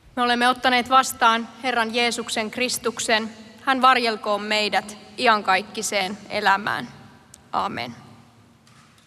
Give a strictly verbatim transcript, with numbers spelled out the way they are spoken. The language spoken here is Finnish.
Me olemme ottaneet vastaan Herran Jeesuksen Kristuksen. Hän varjelkoon meidät iankaikkiseen elämään. Aamen.